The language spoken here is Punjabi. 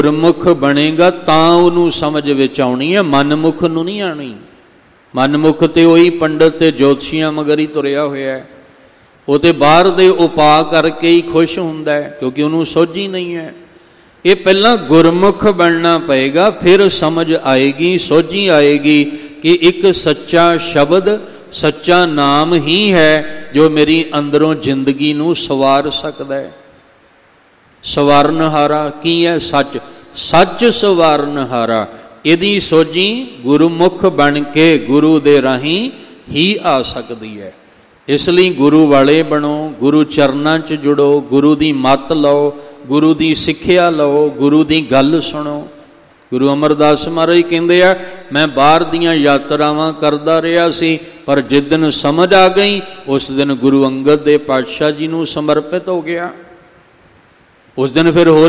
ਗੁਰਮੁਖ ਬਣੇਗਾ ਤਾਂ ਉਹਨੂੰ ਸਮਝ ਵਿੱਚ ਆਉਣੀ ਹੈ, ਮਨਮੁਖ ਨੂੰ ਨਹੀਂ ਆਉਣੀ। ਮਨਮੁਖ ਤੇ ਉਹੀ ਪੰਡਤ ਤੇ ਜੋਤਸ਼ੀਆਂ ਮਗਰ ਹੀ ਤੁਰਿਆ ਹੋਇਆ ਹੈ। ਉਹ ਤੇ ਬਾਹਰ ਦੇ ਉਪਾਅ ਕਰਕੇ ਹੀ ਖੁਸ਼ ਹੁੰਦਾ ਹੈ, ਕਿਉਂਕਿ ਉਹਨੂੰ ਸੋਝੀ ਨਹੀਂ ਹੈ। ਇਹ ਪਹਿਲਾਂ ਗੁਰਮੁਖ ਬਣਨਾ ਪਏਗਾ, ਫਿਰ ਸਮਝ ਆਏਗੀ, ਸੋਝੀ ਆਏਗੀ ਕਿ ਇੱਕ ਸੱਚਾ ਸ਼ਬਦ, ਸੱਚਾ ਨਾਮ ਹੀ ਹੈ ਜੋ ਮੇਰੀ ਅੰਦਰੋਂ ਜ਼ਿੰਦਗੀ ਨੂੰ ਸਵਾਰ ਸਕਦਾ ਹੈ। ਸਵਾਰਨਹਾਰਾ ਕੀ ਹੈ? ਸੱਚ। ਸੱਚ ਸਵਾਰਨਹਾਰਾ। ਇਹਦੀ ਸੋਝੀ ਗੁਰਮੁਖ ਬਣ ਕੇ ਗੁਰੂ ਦੇ ਰਾਹੀਂ ਹੀ ਆ ਸਕਦੀ ਹੈ। ਇਸ ਲਈ ਗੁਰੂ ਵਾਲੇ ਬਣੋ, ਗੁਰੂ ਚਰਨਾਂ 'ਚ ਜੁੜੋ, ਗੁਰੂ ਦੀ ਮੱਤ ਲਓ, ਗੁਰੂ ਦੀ ਸਿੱਖਿਆ ਲਓ, ਗੁਰੂ ਦੀ ਗੱਲ ਸੁਣੋ। ਗੁਰੂ ਅਮਰਦਾਸ ਮਹਾਰਾਜ ਕਹਿੰਦੇ ਆ, ਮੈਂ ਬਾਹਰ ਦੀਆਂ ਯਾਤਰਾਵਾਂ ਕਰਦਾ ਰਿਹਾ ਸੀ, ਪਰ ਜਿਸ ਦਿਨ ਸਮਝ ਆ ਗਈ ਉਸ ਦਿਨ ਗੁਰੂ ਅੰਗਦ ਦੇ ਪਾਤਸ਼ਾਹ ਜੀ ਨੂੰ ਸਮਰਪਿਤ ਹੋ ਗਿਆ। ਉਸ ਦਿਨ ਫਿਰ ਹੋਰ